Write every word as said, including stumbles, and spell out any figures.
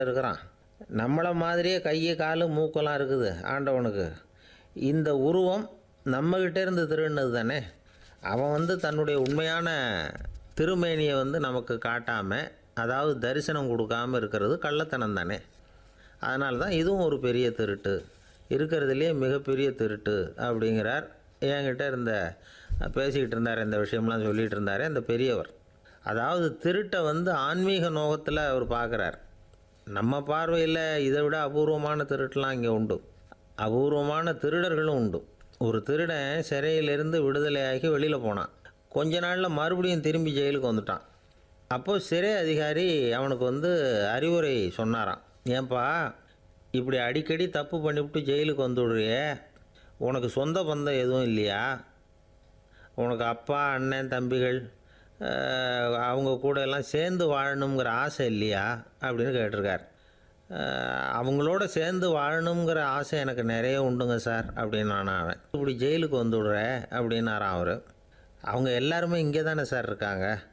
இருக்கிறான். நம்மள மாதிரியே கை, காலு, மூக்கெல்லாம் இருக்குது ஆண்டவனுக்கு. இந்த உருவம் நம்மகிட்ட இருந்து திருடினது தானே. அவன் வந்து தன்னுடைய உண்மையான திருமேனியை வந்து நமக்கு காட்டாமல், அதாவது தரிசனம் கொடுக்காமல் இருக்கிறது கள்ளத்தனம் தானே. அதனால தான் இதுவும் ஒரு பெரிய திருட்டு, இருக்கிறதுலே மிகப்பெரிய திருட்டு அப்படிங்கிறார். என்கிட்ட இருந்த பேசிக்கிட்டு இருந்தார், இந்த விஷயம்லாம் சொல்லிகிட்டு இருந்தார் அந்த பெரியவர். அதாவது திருட்டை வந்து ஆன்மீக நோகத்தில் அவர் பார்க்குறார். நம்ம பார்வையில் இதை விட அபூர்வமான திருட்டுலாம் இங்கே உண்டு, அபூர்வமான திருடர்களும் உண்டு. ஒரு திருடன் சிறையிலிருந்து விடுதலையாகி வெளியில் போனான். கொஞ்ச நாளில் மறுபடியும் திரும்பி ஜெயிலுக்கு வந்துட்டான். அப்போது சிறை அதிகாரி அவனுக்கு வந்து அறிவுரை சொன்னாராம். ஏன்பா இப்படி அடிக்கடி தப்பு பண்ணிவிட்டு ஜெயிலுக்கு வந்துவிடுறியே, உனக்கு சொந்த பந்தம் எதுவும் இல்லையா? உனக்கு அப்பா, அண்ணன், தம்பிகள் அவங்க கூட எல்லாம் சேர்ந்து வாழணுங்கிற ஆசை இல்லையா அப்படின்னு கேட்டிருக்கார். அவங்களோட சேர்ந்து வாழணுங்கிற ஆசை எனக்கு நிறைய உண்டுங்க சார் அப்படின்னு நான் அவன். இப்படி ஜெயிலுக்கு வந்துவிடுற அப்படின்னாரான் அவர். அவங்க எல்லாருமே இங்கே தானே சார் இருக்காங்க,